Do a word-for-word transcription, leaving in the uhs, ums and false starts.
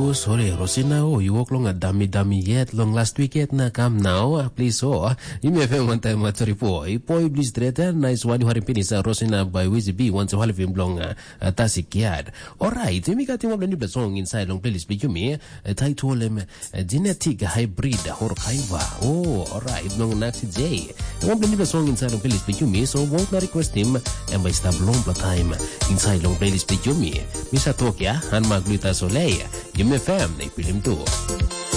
Oh, sorry, Rosina, oh, you walk long a dummy dummy yet, long last week yet na come now, uh, please, oh, you may have one time at report. Poi, please, treater, nice one, you are in penis, Rosina by Wizzy B, once a half him long, uh, Tasik yard. Alright, we got him up the song inside long playlist, but you me, a title him, a genetic hybrid, or kaiva. Oh, alright, long Naxi J. One the song inside long playlist, but you me, so won't not request him, and by stab long time inside long playlist, but you me, Misa Tokia, and Magluta Soleil. Give me a fam, they film too.